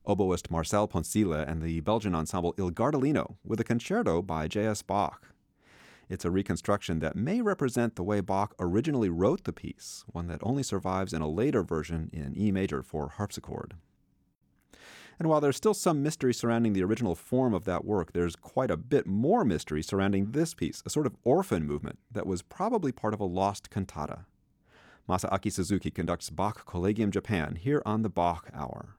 oboist Marcel Poncile and the Belgian ensemble Il Gardellino with a concerto by J.S. Bach. It's a reconstruction that may represent the way Bach originally wrote the piece, one that only survives in a later version in E major for harpsichord. And while there's still some mystery surrounding the original form of that work, there's quite a bit more mystery surrounding this piece, a sort of orphan movement that was probably part of a lost cantata. Masaaki Suzuki conducts Bach Collegium Japan here on the Bach Hour.